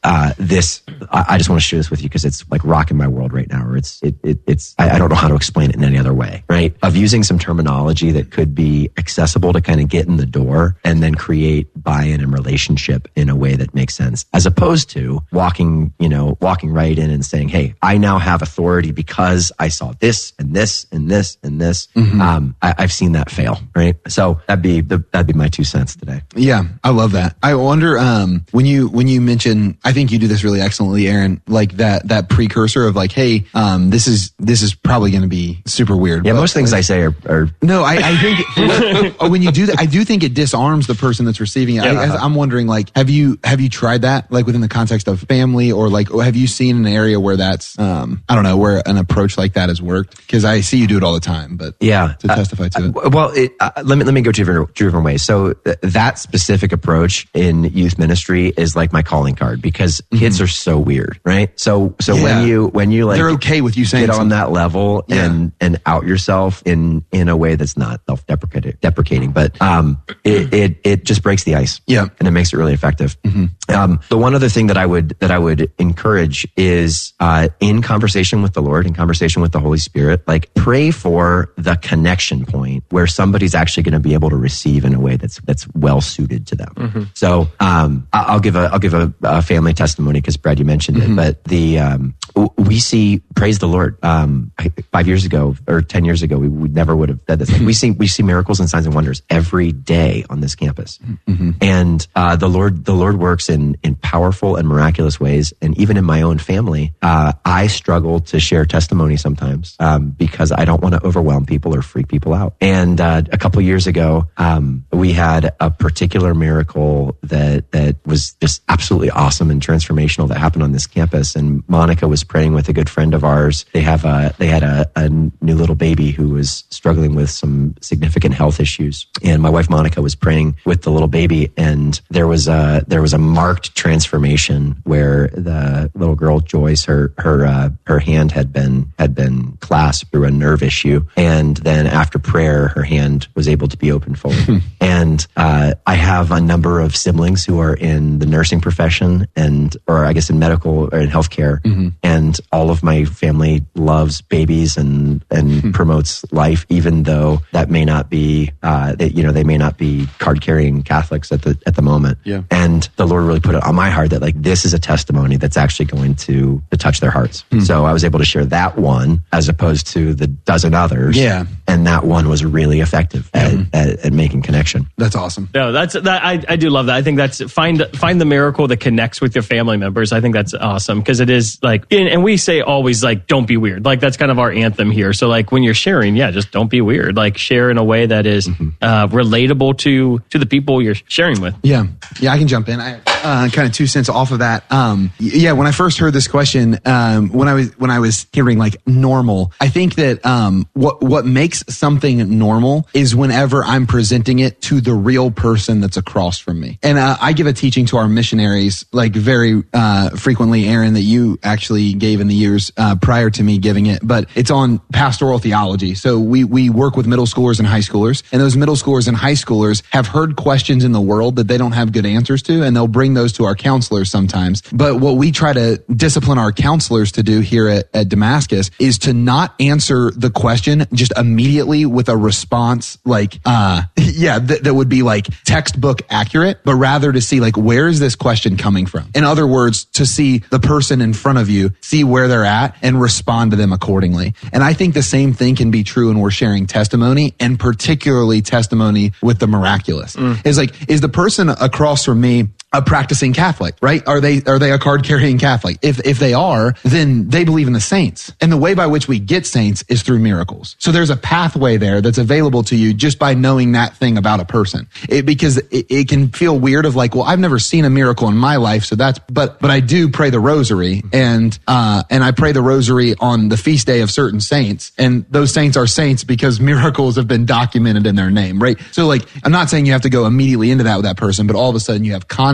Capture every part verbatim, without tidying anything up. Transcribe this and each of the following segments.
uh, this, I, I just want to share this with you because it's like rocking my world right now. Or it's, it, it, it's, I, I don't know how to explain it in any other way, right? Of using some terminology that could be accessible to kind of get in the door and then create buy-in and relationship in a way that makes sense, as opposed to walking, you know, walking right in and saying, hey, I now have authority because I saw this and this and this and this. Mm-hmm. Um, I, I've seen that fail, right? So that'd be the, that'd be my two cents today. Yeah, I love that. I wonder um, when you when you mention, I think you do this really excellently, Aaron. Like that that precursor of like, hey, um, this is this is probably going to be super weird. Yeah, but, most things like, I say are, are no. I, I think when you do that, I do think it disarms the person that's receiving it. Yeah. I, I'm wondering, like, have you have you tried that, like within the context of family, or like have you seen an area where that's um, I don't know, where an approach like that has worked? Because I see you do it all the time, but yeah, to testify uh, to it. Well, it, uh, let me let me go two different, two different ways. So th- that specific approach in youth ministry is like my calling card, because mm-hmm. kids are so weird, right? So so yeah. when you when you like they're okay with you saying get something. on that level yeah. and and out yourself in in a way that's not self-deprecating, deprecating, but um it, it it just breaks the ice, yeah, and it makes it really effective. Mm-hmm. Um, the one other thing that I would that I would encourage is uh, in conversation with the Lord, in conversation with the Holy Spirit, like pray for the connection point where somebody's actually going to be able to receive in a way that's that's well suited to them. Mm-hmm. So um, I'll give a I'll give a, a family testimony, because Brad, you mentioned mm-hmm. it, but the um, we see, praise the Lord. Um, five years ago or ten years ago, we, we never would have said this. Like we see we see miracles and signs and wonders every day on this campus, mm-hmm. and uh, the Lord the Lord works in in powerful and miraculous ways. And even in my own family, uh, I struggle to share testimony sometimes um, because I don't want to overwhelm people or freak people out. And uh, a couple years ago, um, we had a particular miracle that that was just absolutely awesome and transformational that happened on this campus. And Monica was praying with a good friend of ours. They have a they had a, a new little baby who was struggling with some significant health issues. And my wife Monica was praying with the little baby, and there was a there was a marked transformation where the little girl Joyce, her her uh, her hand had been had been clasped through a nerve issue, and then after prayer, her hand was able to be opened forward. And uh, I have a number of siblings who are in the nursing profession, and or I guess in medical or in healthcare, mm-hmm. and all of my family loves babies and and mm-hmm. promotes life, even though that may not be uh, that you know they may not be card carrying Catholics at the at the moment. Yeah. And the Lord really put it on my heart that like this is a testimony that's actually going to to touch their hearts. Mm-hmm. So I was able to share that one as opposed to the dozen others. Yeah. And that one was really effective at, mm-hmm. at, at making connection. That's awesome. No, that's that. I, I do love that. I think that's find find the miracle that connects with your family members. I think that's awesome, because it is like, and, and we say always like, don't be weird. Like that's kind of our anthem here. So like when you're sharing, yeah, just don't be weird. Like share in a way that is mm-hmm. uh, relatable to to the people you're sharing with. Yeah, yeah, I can jump in. I uh, kind of two cents off of that. Um, yeah, when I first heard this question, um, when I was when I was hearing like normal, I think that um, what what makes something normal is whenever I'm presenting it to the real person that's across from me. And uh, I give a teaching to our missionaries like very uh, frequently, Aaron, that you actually gave in the years uh, prior to me giving it, but it's on pastoral theology. So we we work with middle schoolers and high schoolers, and those middle schoolers and high schoolers have heard questions in the world that they don't have good answers to, and they'll bring those to our counselors sometimes. But what we try to discipline our counselors to do here at, at Damascus is to not answer the question just immediately with a response like, uh, yeah, th- that would be like textbook accurate, but rather to see like, where is this question coming from? In other words, to see the person in front of you, see where they're at, and respond to them accordingly. And I think the same thing can be true when we're sharing testimony, and particularly testimony with the miraculous. Mm. Is like, is the person across from me a practicing Catholic, right? Are they, are they a card carrying Catholic? If, if they are, then they believe in the saints. And the way by which we get saints is through miracles. So there's a pathway there that's available to you just by knowing that thing about a person. It, because it, it can feel weird of like, well, I've never seen a miracle in my life. So that's, but, but I do pray the rosary, and, uh, and I pray the rosary on the feast day of certain saints. And those saints are saints because miracles have been documented in their name, right? So like, I'm not saying you have to go immediately into that with that person, but all of a sudden you have context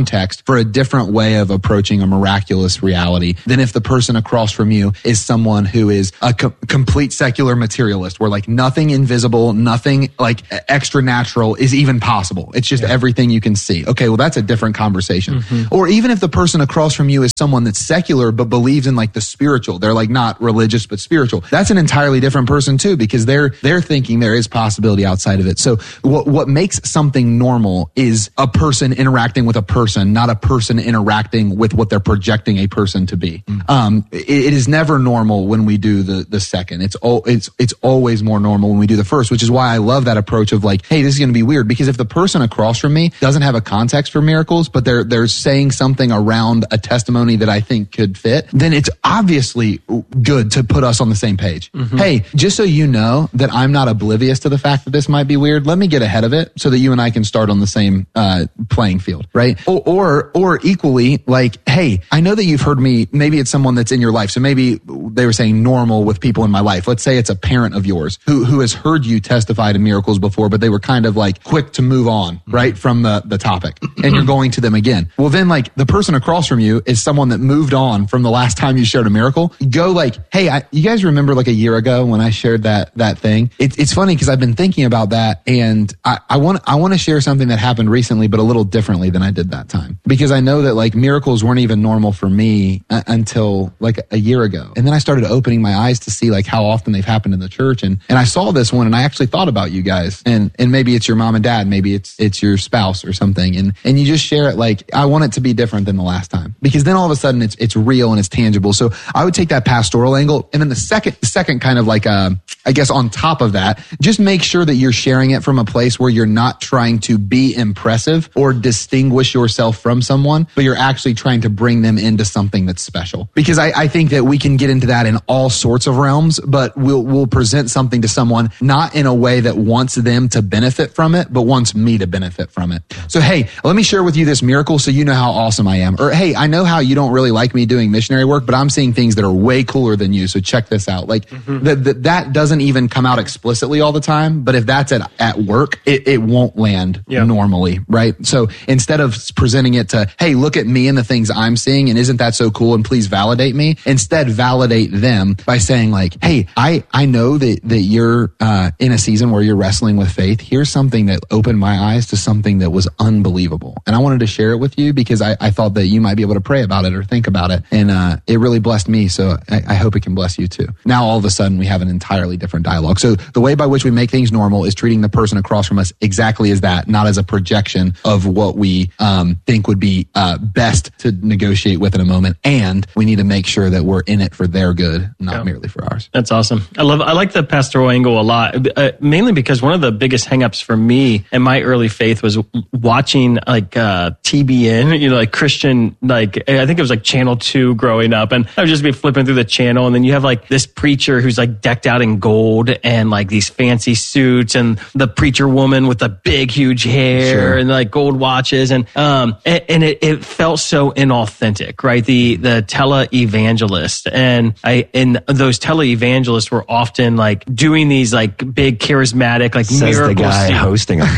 context for a different way of approaching a miraculous reality than if the person across from you is someone who is a co- complete secular materialist, where like nothing invisible, nothing like extra natural is even possible. It's just yeah. everything you can see. Okay, well, that's a different conversation. Mm-hmm. Or even if the person across from you is someone that's secular but believes in like the spiritual, they're like not religious but spiritual. That's an entirely different person too, because they're they're thinking there is possibility outside of it. So what what makes something normal is a person interacting with a person, not a person interacting with what they're projecting a person to be. Mm-hmm. Um, it, it is never normal when we do the the second. It's all it's it's always more normal when we do the first, which is why I love that approach of like, hey, this is going to be weird, because if the person across from me doesn't have a context for miracles, but they're they're saying something around a testimony that I think could fit, then it's obviously good to put us on the same page. Mm-hmm. Hey, just so you know that I'm not oblivious to the fact that this might be weird, let me get ahead of it so that you and I can start on the same uh, playing field, right? Or, or or equally, like, hey, I know that you've heard me, maybe it's someone that's in your life. So maybe they were saying normal with people in my life. Let's say it's a parent of yours who who has heard you testify to miracles before, but they were kind of like quick to move on, right, from the, the topic. And you're going to them again. Well, then like the person across from you is someone that moved on from the last time you shared a miracle. Go like, hey, I, you guys remember like a year ago when I shared that that thing? It, it's funny because I've been thinking about that, and I, I want I want to share something that happened recently, but a little differently than I did that time, because I know that like miracles weren't even normal for me uh, until like a year ago. And then I started opening my eyes to see like how often they've happened in the church, and and I saw this one, and I actually thought about you guys, and and maybe it's your mom and dad, maybe it's it's your spouse or something, and and you just share it like, I want it to be different than the last time, because then all of a sudden it's it's real and it's tangible. So I would take that pastoral angle, and then the second the second kind of like uh I guess on top of that, just make sure that you're sharing it from a place where you're not trying to be impressive or distinguish yourself from someone, but you're actually trying to bring them into something that's special. Because I, I think that we can get into that in all sorts of realms, but we'll we'll present something to someone not in a way that wants them to benefit from it, but wants me to benefit from it. So, hey, let me share with you this miracle so you know how awesome I am. Or, hey, I know how you don't really like me doing missionary work, but I'm seeing things that are way cooler than you. So check this out. Like mm-hmm. that, that, that doesn't even come out explicitly all the time, but if that's at, at work, it, it won't land yeah. normally, right? So instead of presenting it to, hey, look at me and the things I'm seeing, and isn't that so cool, and please validate me, instead validate them by saying like, hey, I, I know that, that you're uh, in a season where you're wrestling with faith. Here's something that opened my eyes to something that was unbelievable. And I wanted to share it with you because I, I thought that you might be able to pray about it or think about it. And uh, it really blessed me. So I, I hope it can bless you too. Now, all of a sudden, we have an entirely different dialogue. So the way by which we make things normal is treating the person across from us exactly as that, not as a projection of what we um, think would be uh, best to negotiate with in a moment. And we need to make sure that we're in it for their good, not yeah. merely for ours. That's awesome. I love, I like the pastoral angle a lot, uh, mainly because one of the biggest hangups for me in my early faith was watching like uh, T B N, you know, like Christian, like I think it was like Channel two growing up, and I would just be flipping through the channel, and then you have like this preacher who's like decked out in gold and like these fancy suits, and the preacher woman with the big huge hair sure. and like gold watches, and um and, and it, it felt so inauthentic, right? The the tele-evangelist, and I and those tele-evangelists were often like doing these like big charismatic like Says miracle the guy stu- hosting a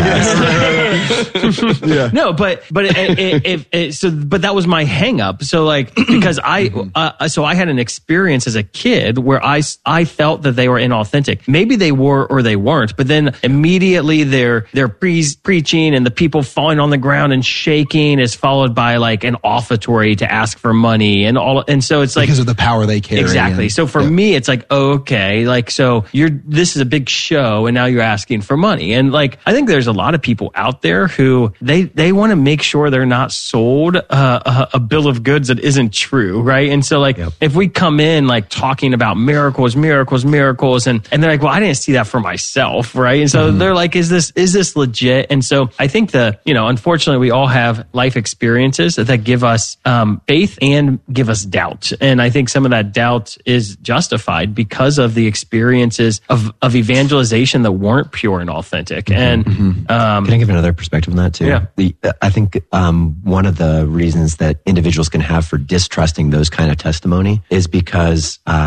podcast. yeah. No, but but it, it, it, it, so but that was my hang up. So like because I uh, so I had an experience as a kid where I I felt that they were inauthentic. Maybe they were or they weren't, but then immediately they're they're pre- preaching and the people falling on the ground and shaking is followed by like an offertory to ask for money and all, and so it's like because of the power they carry. Exactly. And, so for yeah. me, it's like, oh, okay, like so you're this is a big show and now you're asking for money, and like I think there's a lot of people out there who they they want to make sure they're not sold uh, a, a bill of goods that isn't true, right? And so like yep. if we come in like talking about miracles, miracles, miracles, and and they're like, well, I didn't see that for myself, right? And so mm-hmm. they're like, is this is this legit? And so I think the you know, unfortunately, we all have life experiences that give us um, faith and give us doubt, and I think some of that doubt is justified because of the experiences of of evangelization that weren't pure and authentic. Mm-hmm. And mm-hmm. Um, can I give another perspective on that too? Yeah. The, I think um, one of the reasons that individuals can have for distrusting those kind of testimony is because um,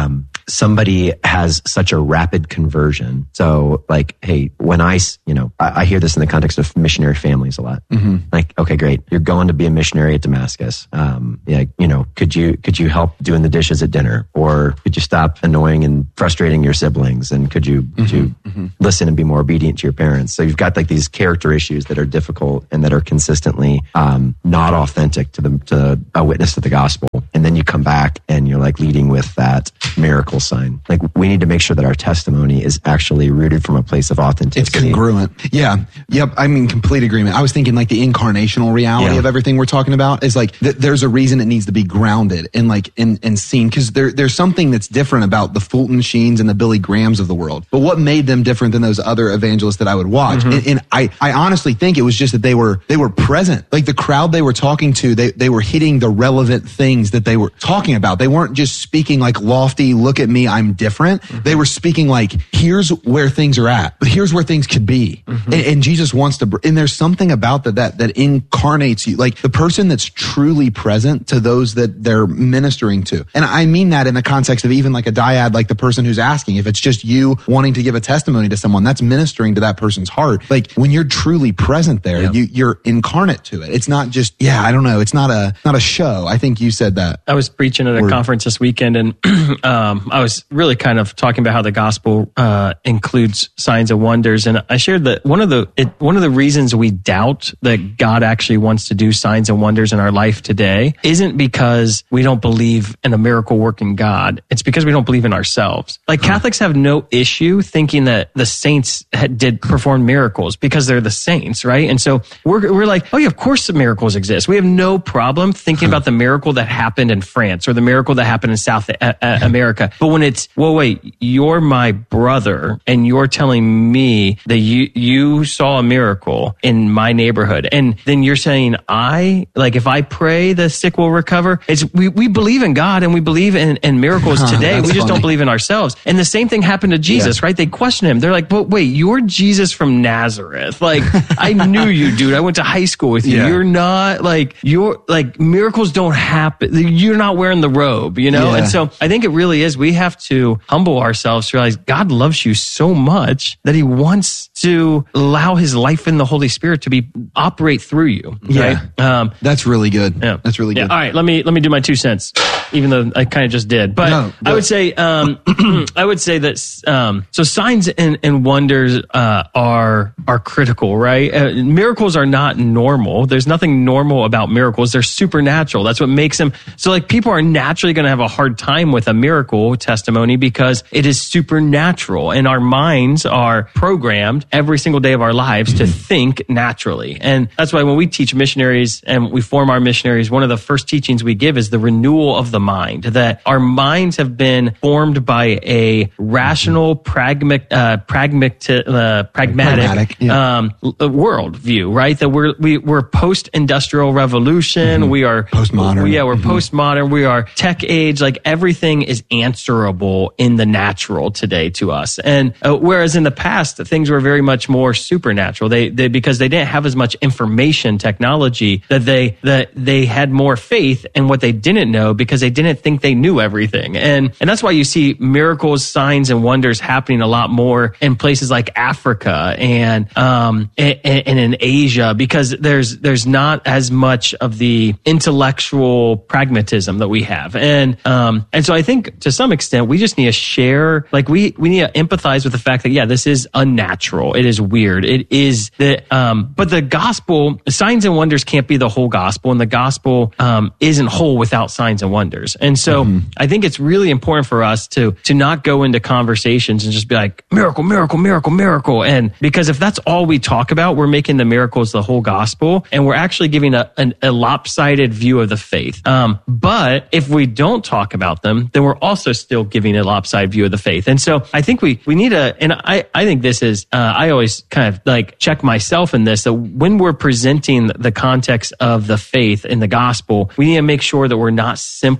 somebody has such a rapid conversion. So like, hey, when I, you know, I, I hear this in the context of missionary families a lot. Mm-hmm. Like, okay, great. You're going to be a missionary at Damascus. Um, yeah, you know, could you, could you help doing the dishes at dinner? Or could you stop annoying and frustrating your siblings? And could you, mm-hmm. could you mm-hmm. listen and be more obedient to your parents? So you've got like these character issues that are difficult and that are consistently, um, not authentic to the, to a witness to the gospel. And then you come back and you're like leading with that miracle sign. Like we need to make sure that our testimony is actually rooted from a place of authenticity. It's congruent. Yeah. Yep. I mean, complete agreement. I was thinking like the incarnational reality yeah. of everything we're talking about is like, th- there's a reason it needs to be grounded and like, and, and seen. Cause there, there's something that's different about the Fulton Sheens and the Billy Grahams of the world. But what made them different than those other evangelists that I would watch? Mm-hmm. And, and I, I honestly think it was just that they were, they were present. Like the crowd they were talking to, they, they were hitting the relevant things that they were talking about. They weren't just speaking like lofty, look at me, I'm different. Mm-hmm. They were speaking like, here's where things are at, but here's where things could be. Mm-hmm. And, and Jesus wants to, and there's something about that, that, that incarnates you, like the person that's truly present to those that they're ministering to. And I mean that in the context of even like a dyad, like the person who's asking, if it's just you wanting to give a testimony to someone, that's ministering to that person's heart. Like when you're truly present there, yep. you, you're incarnate to it. It's not just, yeah, I don't know. It's not a, not a show. I think you said that. I was preaching at a Word. conference this weekend and um, I was really kind of talking about how the gospel uh, includes signs and wonders. And I shared that one of the, it, one of the reasons we doubt that God actually wants to do signs and wonders in our life today isn't because we don't believe in a miracle working God. It's because we don't believe in ourselves. Like huh. Catholics have no issue thinking that the saints had, did perform miracles because they're the saints, right? And so we're we're like, oh yeah, of course the miracles exist. We have no problem thinking huh. about the miracle that happened in France or the miracle that happened in South a- a- America. But when it's, well, wait, you're my brother and you're telling me that you you saw a miracle in my neighborhood, and then you're saying I like if I pray the sick will recover. It's we we believe in God and we believe in, in miracles huh, today. We just funny. don't believe in ourselves. And the same thing happened to Jesus, yeah. right? They questioned him. They're like, but wait, you're Jesus from Nazareth. Like, I knew you, dude. I went to high school with you. Yeah. You're not like, you're like, miracles don't happen. You're not wearing the robe, you know? Yeah. And so I think it really is, we have to humble ourselves to realize God loves you so much that he wants to allow his life in the Holy Spirit to be, operate through you. Yeah. Right? Um, That's really good. Yeah. That's really good. Yeah. All right. Let me, let me do my two cents, even though I kind of just did, but no, I would say, um, I would say that, um, so signs and, and wonders, uh, are, are critical, right? Uh, miracles are not normal. There's nothing normal about miracles. They're supernatural. That's what makes them. So like people are naturally going to have a hard time with a miracle testimony because it is supernatural and our minds are programmed every single day of our lives to think naturally. And that's why when we teach missionaries and we form our missionaries, one of the first teachings we give is the renewal of the mind, that our minds have been formed by a rational, pragmatic, uh, pragmatic, uh, pragmatic, pragmatic yeah. um, world view, right? That we're, we, we're post-industrial revolution. Mm-hmm. We are postmodern. We, yeah, we're mm-hmm. postmodern. We are tech age. Like everything is answerable in the natural today to us. And uh, whereas in the past, things were very much more supernatural. They, they, because they didn't have as much information technology that they, that they had more faith in what they didn't know because they didn't think they knew everything. And, and that's why you see miracles, signs, and wonders happening a lot more in places like Africa and, um, and, and in Asia, because there's, there's not as much of the intellectual pragmatism that we have. And, um, and so I think to some extent, we just need to share, like we, we need to empathize with the fact that, yeah, this is unnatural. It is weird. It is that, um, but the gospel, signs and wonders can't be the whole gospel, and the gospel, um, isn't whole without signs and wonders. And so mm-hmm. I think it's really important for us to, to not go into conversations and just be like, miracle, miracle, miracle, miracle. And because if that's all we talk about, we're making the miracles the whole gospel, and we're actually giving a, an, a lopsided view of the faith. Um, but if we don't talk about them, then we're also still giving a lopsided view of the faith. And so I think we, we need to, and I, I think this is, uh, I always kind of like check myself in this, that when we're presenting the context of the faith in the gospel, we need to make sure that we're not simply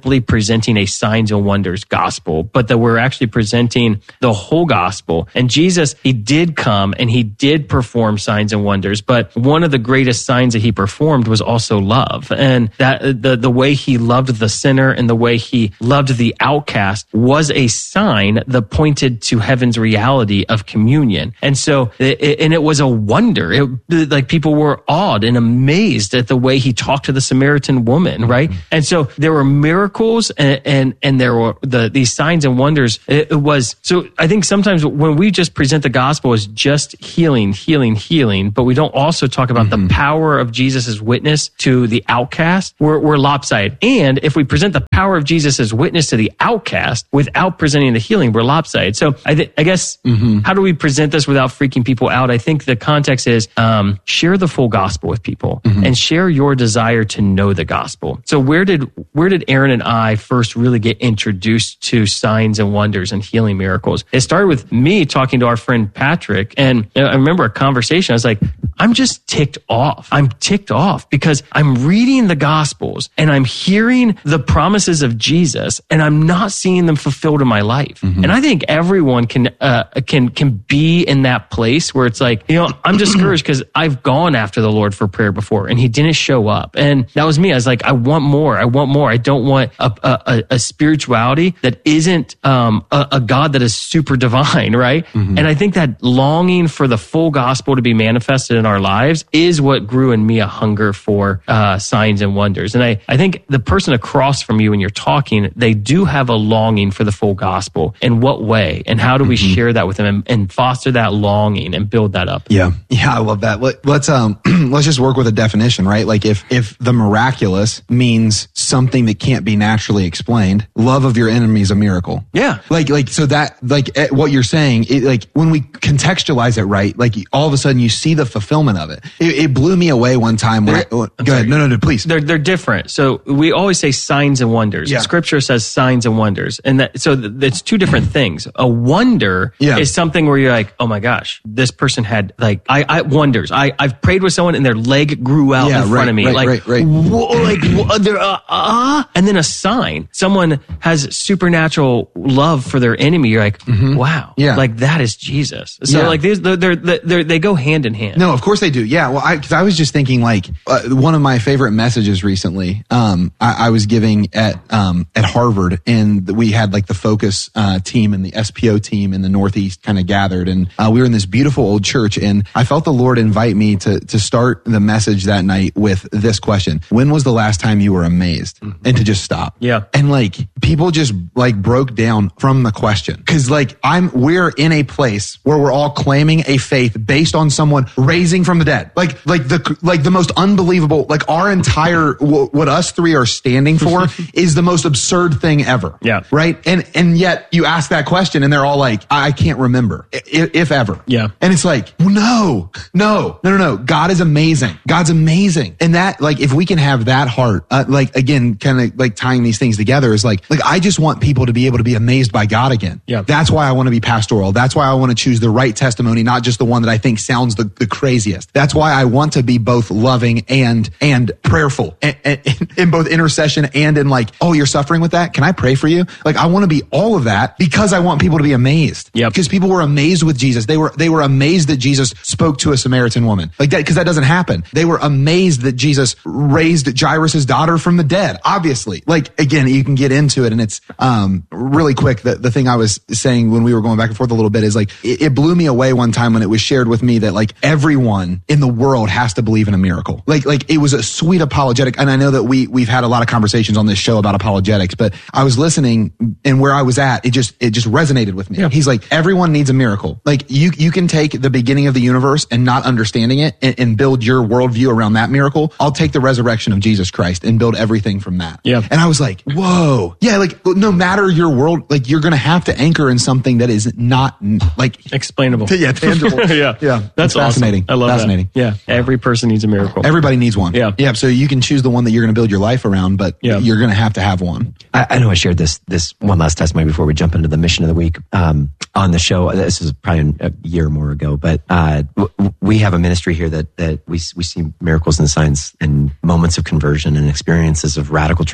simply presenting a signs and wonders gospel, but that we're actually presenting the whole gospel. And Jesus, he did come and he did perform signs and wonders, but one of the greatest signs that he performed was also love. And that the, the way he loved the sinner and the way he loved the outcast was a sign that pointed to heaven's reality of communion. And so, it, and it was a wonder. It, like people were awed and amazed at the way he talked to the Samaritan woman, right? Mm-hmm. And so there were miracles and, and, and there were the, these signs and wonders. It, it was, so I think sometimes when we just present the gospel as just healing, healing, healing, but we don't also talk about mm-hmm. the power of Jesus' witness to the outcast, we're, we're lopsided. And if we present the power of Jesus' witness to the outcast without presenting the healing, we're lopsided. So I, th- I guess, mm-hmm. how do we present this without freaking people out? I think the context is um, share the full gospel with people mm-hmm. and share your desire to know the gospel. So where did where did Aaron and I first really get introduced to signs and wonders and healing miracles? It started with me talking to our friend Patrick, and I remember a conversation. I was like, I'm just ticked off. I'm ticked off because I'm reading the Gospels and I'm hearing the promises of Jesus and I'm not seeing them fulfilled in my life. Mm-hmm. And I think everyone can uh, can can be in that place where it's like, you know, I'm discouraged because I've gone after the Lord for prayer before and he didn't show up. And that was me. I was like, I want more. I want more. I don't want a, a, a spirituality that isn't um, a, a God that is super divine, right? Mm-hmm. And I think that longing for the full gospel to be manifested in our lives is what grew in me a hunger for uh, signs and wonders. And I, I think the person across from you when you're talking, they do have a longing for the full gospel. In what way? And how do we mm-hmm. share that with them and, and foster that longing and build that up? Yeah. Yeah, I love that. Let, let's um let's just work with a definition, right? Like if if the miraculous means something that can't be naturally explained, love of your enemy is a miracle. Yeah. Like like so that like what you're saying, it, like when we contextualize it right, like all of a sudden you see the fulfillment of it. It, it blew me away one time when I, oh, go sorry. ahead. No, no, no, please. They're they're different. So we always say signs and wonders. Yeah. Scripture says signs and wonders. And that so th- it's two different things. A wonder yeah. is something where you're like, oh my gosh, this person had like I, I wonders. I I've prayed with someone and their leg grew out yeah, in front right, of me. Right, like right, right. Whoa, like whoa, they're uh, uh, and then a sign. Someone has supernatural love for their enemy. You're like, mm-hmm. wow, yeah. like that is Jesus. So yeah. like these, they're, they're, they're, they go hand in hand. No, of course they do. Yeah. Well, I, cause I was just thinking like, uh, one of my favorite messages recently, um, I, I was giving at, um, at Harvard, and we had like the Focus, uh, team and the S P O team in the Northeast kind of gathered. And, uh, we were in this beautiful old church, and I felt the Lord invite me to, to start the message that night with this question: when was the last time you were amazed? Mm-hmm. And to just stop. Yeah. And like, people just like broke down from the question. Cause like I'm, we're in a place where we're all claiming a faith based on someone raising from the dead. Like, like the, like the most unbelievable, like our entire, w- what us three are standing for is the most absurd thing ever. Yeah. Right. And, and yet you ask that question and they're all like, I can't remember if, if ever. Yeah. And it's like, no, no, no, no, no. God is amazing. God's amazing. And that, like, if we can have that heart, uh, like, again, kind of like tying these things together is like, like, I just want people to be able to be amazed by God again. Yeah. That's why I want to be pastoral. That's why I want to choose the right testimony, not just the one that I think sounds the, the craziest. That's why I want to be both loving and, and prayerful and, and, in both intercession and in like, oh, you're suffering with that? Can I pray for you? Like, I want to be all of that because I want people to be amazed. Yeah. Because people were amazed with Jesus. They were, they were amazed that Jesus spoke to a Samaritan woman like that, because that doesn't happen. They were amazed that Jesus raised Jairus' daughter from the dead. Obviously, like, again, you can get into it, and it's um really quick. The, the thing I was saying when we were going back and forth a little bit is like, it, it blew me away one time when it was shared with me that like everyone in the world has to believe in a miracle. Like, like it was a sweet apologetic. And I know that we, we've had a lot of conversations on this show about apologetics, but I was listening, and where I was at, it just, it just resonated with me. Yeah. He's like, everyone needs a miracle. Like you, you can take the beginning of the universe and not understanding it and, and build your worldview around that miracle. I'll take the resurrection of Jesus Christ and build everything from that. Yeah. And I was like, whoa. Yeah. Like no matter your world, like you're going to have to anchor in something that is not like explainable. T- yeah. Tangible. yeah. Yeah. That's awesome. Fascinating. I love fascinating. that. Yeah. Every person needs a miracle. Everybody needs one. Yeah. Yeah. So you can choose the one that you're going to build your life around, but yeah. you're going to have to have one. I, I know I shared this, this one last testimony before we jump into the mission of the week, um, on the show. This is probably a year or more ago, but, uh, w- we have a ministry here that, that we, we see miracles and signs and moments of conversion and experiences of radical transformation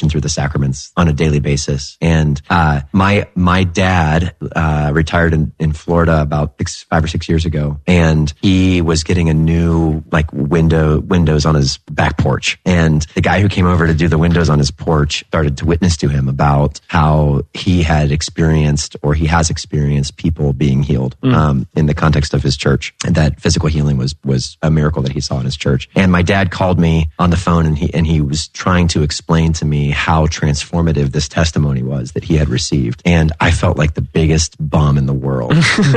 mission through the sacraments on a daily basis. And uh, my my dad uh, retired in, in Florida about six, five or six years ago, and he was getting a new like window windows on his back porch. And the guy who came over to do the windows on his porch started to witness to him about how he had experienced or he has experienced people being healed mm. um, in the context of his church, and that physical healing was was a miracle that he saw in his church. And my dad called me on the phone, and he and he was trying to explain to me how transformative this testimony was that he had received. And I felt like the biggest bum in the world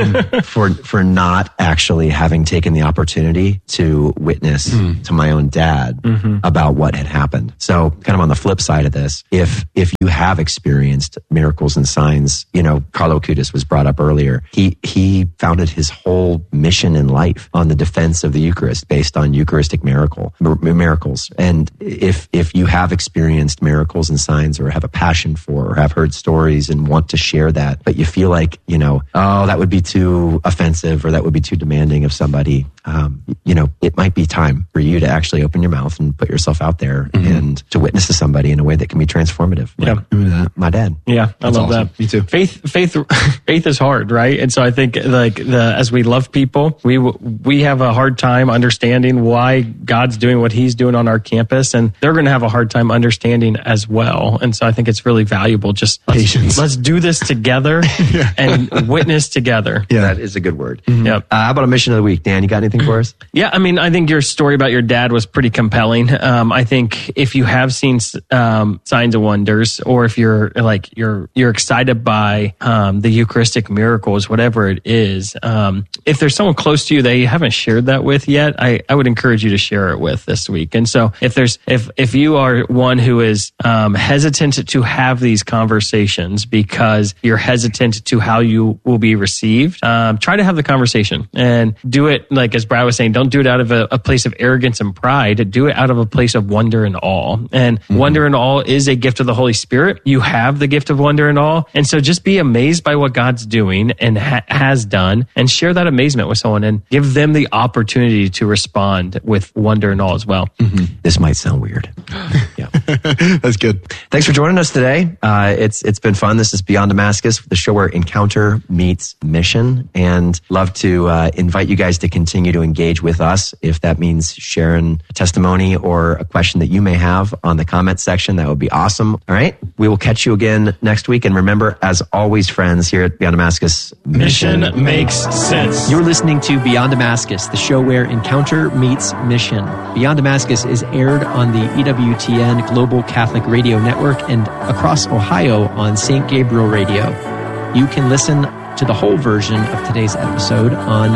for for not actually having taken the opportunity to witness mm. to my own dad mm-hmm. about what had happened. So kind of on the flip side of this, if if you have experienced miracles and signs, you know, Carlo Acutis was brought up earlier. He he founded his whole mission in life on the defense of the Eucharist based on Eucharistic miracle miracles. And if if you have experienced miracles and signs, or have a passion for, or have heard stories and want to share that, but you feel like, you know, oh, that would be too offensive, or that would be too demanding of somebody, um, you know, it might be time for you to actually open your mouth and put yourself out there mm-hmm. and to witness to somebody in a way that can be transformative. Yeah, like, that. My dad. Yeah, I That's love awesome. that. Me too. Faith, faith, faith is hard, right? And so I think, like the as we love people, we we have a hard time understanding why God's doing what He's doing on our campus, and they're going to have a hard time understanding as well. And so I think it's really valuable. Just let's, Patience. Let's do this together yeah. and witness together. Yeah, that is a good word. Mm-hmm. Yep. Uh, how about a mission of the week, Dan? You got anything for us? Yeah, I mean, I think your story about your dad was pretty compelling. Um, I think if you have seen um, signs and wonders, or if you're like you're you're excited by um, the Eucharistic miracles, whatever it is, um, if there's someone close to you that you haven't shared that with yet, I, I would encourage you to share it with this week. And so, if there's if if you are one who is um, hesitant to have these conversations because you're hesitant to how you will be received, um, try to have the conversation and do it like as Brad was saying. Don't do it out of a, a place of arrogance and pride. Do it out of a place of wonder and awe. And mm-hmm. wonder and awe is a gift of the Holy Spirit. You have the gift of wonder and awe. And so just be amazed by what God's doing and ha- has done, and share that amazement with someone and give them the opportunity to respond with wonder and awe as well. Mm-hmm. This might sound weird. Yeah. That's good. Thanks for joining us today. Uh, it's It's been fun. This is Beyond Damascus, the show where encounter meets mission, and love to uh, invite you guys to continue to engage with us. If that means sharing a testimony or a question that you may have on the comment section, that would be awesome. All right. We will catch you again next week. And remember, as always, friends, here at Beyond Damascus, mission, mission makes sense. You're listening to Beyond Damascus, the show where encounter meets mission. Beyond Damascus is aired on the E W T N Global Catholic Radio Network and across Ohio on Saint Gabriel Radio. You can listen to the whole version of today's episode on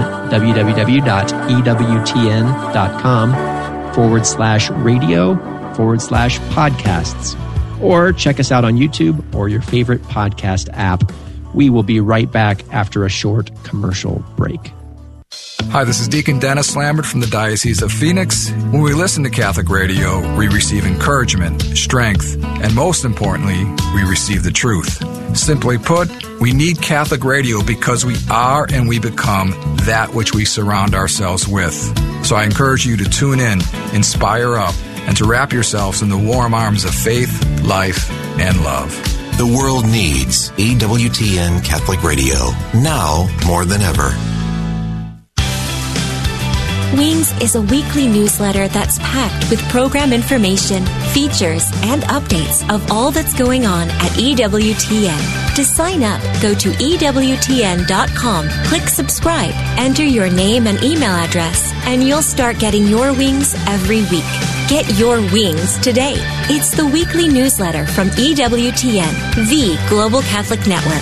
www.ewtn.com forward slash radio forward slash podcasts. Or check us out on YouTube or your favorite podcast app. We will be right back after a short commercial break. Hi, this is Deacon Dennis Lambert from the Diocese of Phoenix. When we listen to Catholic radio, we receive encouragement, strength, and most importantly, we receive the truth. Simply put, we need Catholic radio because we are and we become that which we surround ourselves with. So I encourage you to tune in, inspire up, and to wrap yourselves in the warm arms of faith, life, and love. The world needs E W T N Catholic Radio, now more than ever. Wings is a weekly newsletter that's packed with program information, features, and updates of all that's going on at E W T N. To sign up, go to E W T N dot com, click subscribe, enter your name and email address, and you'll start getting your wings every week. Get your wings today. It's the weekly newsletter from E W T N, the Global Catholic Network.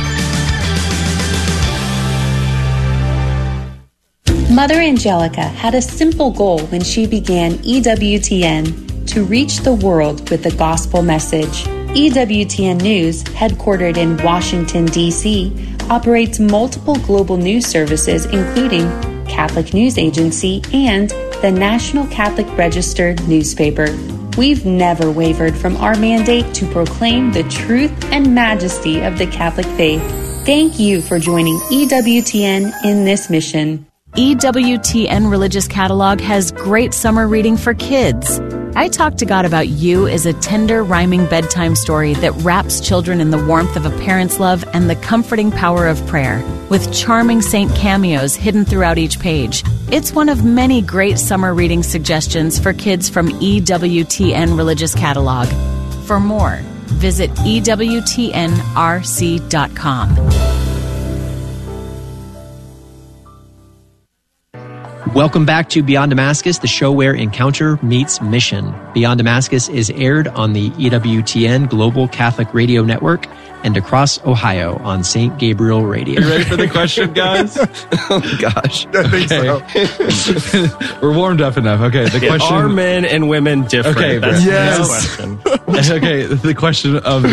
Mother Angelica had a simple goal when she began E W T N: to reach the world with the gospel message. E W T N News, headquartered in Washington, D C, operates multiple global news services, including Catholic News Agency and the National Catholic Register newspaper. We've never wavered from our mandate to proclaim the truth and majesty of the Catholic faith. Thank you for joining E W T N in this mission. E W T N Religious Catalog has great summer reading for kids. I Talk to God About You is a tender, rhyming bedtime story that wraps children in the warmth of a parent's love and the comforting power of prayer, with charming saint cameos hidden throughout each page. It's one of many great summer reading suggestions for kids from E W T N Religious Catalog. For more, visit E W T N R C dot com. Welcome back to Beyond Damascus, the show where encounter meets mission. Beyond Damascus is aired on the E W T N Global Catholic Radio Network and across Ohio on Saint Gabriel Radio. Are you ready for the question, guys? Oh, gosh. I think so. We're warmed up enough. Okay, the question... Are men and women different? Okay, That's yes. the question. Okay, the question of